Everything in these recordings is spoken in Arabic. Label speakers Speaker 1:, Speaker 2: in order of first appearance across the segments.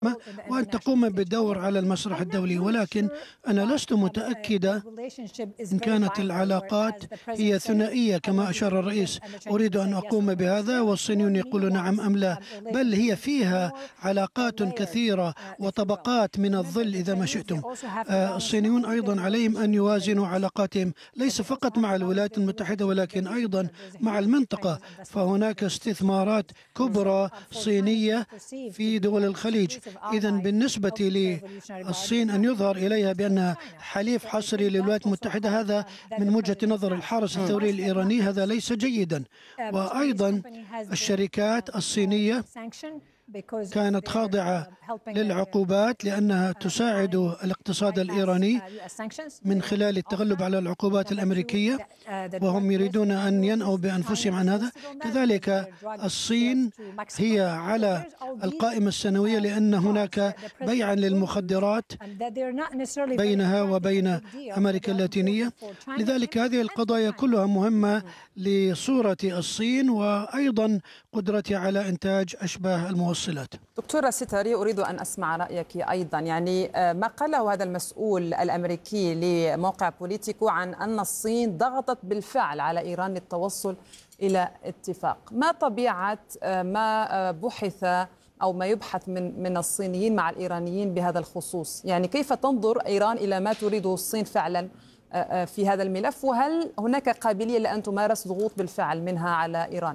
Speaker 1: وأن تقوم بدور على المسرح الدولي، ولكن أنا لست متأكدة إن كانت العلاقات هي ثنائية كما أشار الرئيس. أريد أن أقوم بهذا والصينيون يقولون نعم أم لا، بل هي فيها علاقات كثيرة وطبقات من الظل إذا ما شئتم. الصينيون أيضا عليهم أن يوازنوا علاقاتهم ليس فقط مع الولايات المتحدة ولكن أيضا مع المنطقة، فهناك استثمارات كبرى صينية في دول الخليج. إذن بالنسبة للصين أن يظهر إليها بأنها حليف حصري للولايات المتحدة، هذا من وجهة نظر الحرس الثوري الإيراني هذا ليس جيدا. وأيضا الشركات الصينية كانت خاضعة للعقوبات لأنها تساعد الاقتصاد الإيراني من خلال التغلب على العقوبات الأمريكية، وهم يريدون أن ينأوا بأنفسهم عن هذا. كذلك الصين هي على القائمة السنوية لأن هناك بيعا للمخدرات بينها وبين أمريكا اللاتينية. لذلك هذه القضايا كلها مهمة لصورة الصين وأيضا قدرتها على إنتاج أشباه الموصلات.
Speaker 2: دكتورة ستاري، أريد أن أسمع رأيك أيضا. يعني ما قاله هذا المسؤول الأمريكي لموقع بوليتيكو عن أن الصين ضغطت بالفعل على إيران للتوصل إلى اتفاق. ما طبيعة ما بحث أو ما يبحث من الصينيين مع الإيرانيين بهذا الخصوص؟ يعني كيف تنظر إيران إلى ما تريده الصين فعلا في هذا الملف، وهل هناك قابلية لأن تمارس ضغوط بالفعل منها على إيران؟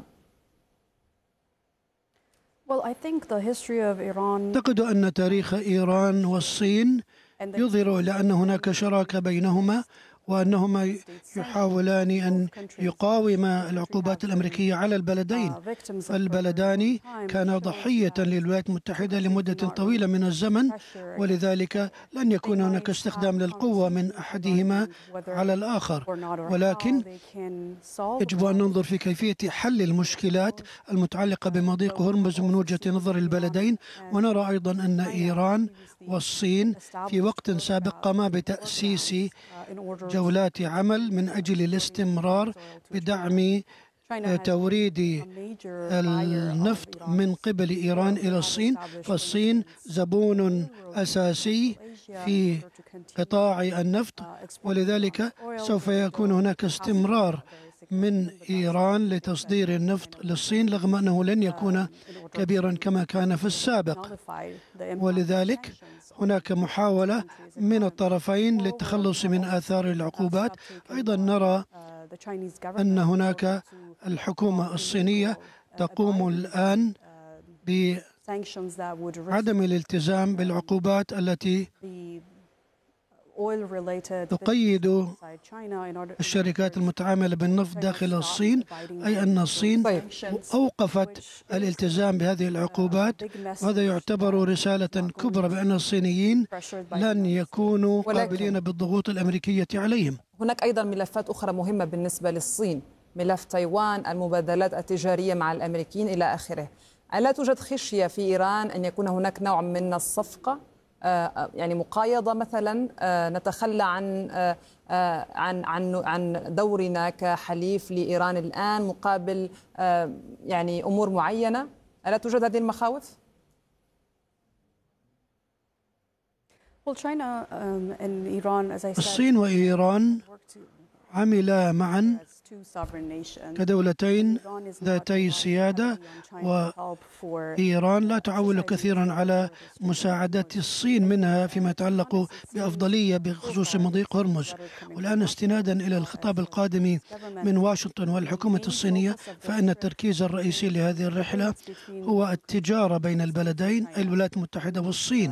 Speaker 1: أعتقد أن تاريخ إيران والصين يظهر إلى أن هناك شراكة بينهما، وأنهما يحاولان أن يقاوما العقوبات الأمريكية على البلدين. البلدان كانا ضحية للولايات المتحدة لمدة طويلة من الزمن، ولذلك لن يكون هناك استخدام للقوة من أحدهما على الآخر، ولكن يجب أن ننظر في كيفية حل المشكلات المتعلقة بمضيق هرمز من وجهة نظر البلدين. ونرى أيضا أن إيران والصين في وقت سابق قاما بتأسيس جولات عمل من أجل الاستمرار بدعم توريد النفط من قبل إيران إلى الصين، فالصين زبون أساسي في قطاع النفط، ولذلك سوف يكون هناك استمرار من إيران لتصدير النفط للصين رغم أنه لن يكون كبيرا كما كان في السابق. ولذلك هناك محاولة من الطرفين للتخلص من آثار العقوبات. أيضا نرى أن هناك الحكومة الصينية تقوم الآن بعدم الالتزام بالعقوبات التي تقيد الشركات المتعاملة بالنفط داخل الصين، أي أن الصين أوقفت الالتزام بهذه العقوبات، وهذا يعتبر رسالة كبرى بأن الصينيين لن يكونوا قابلين بالضغوط الأمريكية عليهم.
Speaker 2: هناك أيضا ملفات أخرى مهمة بالنسبة للصين، ملف تايوان، المبادلات التجارية مع الأمريكيين إلى آخره. ألا توجد خشية في إيران أن يكون هناك نوع من الصفقة، يعني مقايضة مثلا، نتخلى عن دورنا كحليف لإيران الآن مقابل يعني أمور معينة؟ ألا توجد هذه المخاوف؟
Speaker 1: الصين وإيران عملا معا كدولتين ذاتي السيادة، وإيران لا تعول كثيرا على مساعدة الصين منها فيما يتعلق بأفضلية بخصوص مضيق هرمز. والآن استنادا إلى الخطاب القادم من واشنطن والحكومة الصينية، فإن التركيز الرئيسي لهذه الرحلة هو التجارة بين البلدين الولايات المتحدة والصين.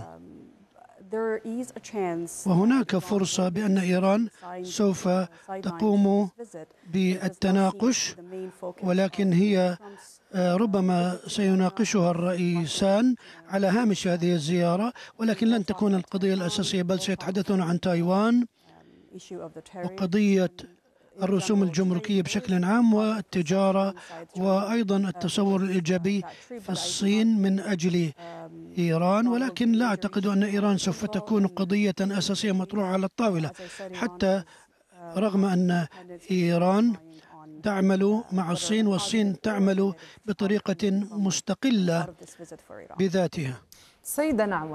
Speaker 1: وهناك فرصة بأن إيران سوف تقوم بالتناقش، ولكن هي ربما سيناقشها الرئيسان على هامش هذه الزيارة، ولكن لن تكون القضية الأساسية، بل سيتحدثون عن تايوان وقضية الرسوم الجمركية بشكل عام والتجارة، وأيضا التصور الإيجابي في الصين من أجل إيران. ولكن لا أعتقد أن إيران سوف تكون قضية أساسية مطروحة على الطاولة، حتى رغم أن إيران تعمل مع الصين والصين تعمل بطريقة مستقلة بذاتها.
Speaker 2: سيدة نعوى،